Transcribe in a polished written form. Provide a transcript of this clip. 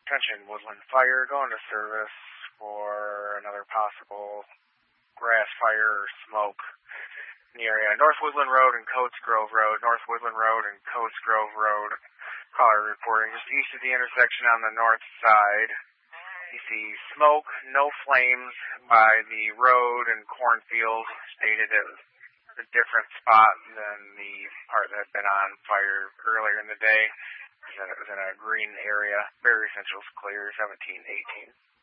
Attention, Woodland Fire, going to service for another possible grass fire or smoke in the area. North Woodland Road and Coates Grove Road. North Woodland Road and Coates Grove Road. Caller reporting just east of the intersection on the north side. You see smoke, no flames by the road and cornfield, stated at a different spot than the part that had been on fire earlier in the day. It was in a green area. Berry Central's clear, 1718.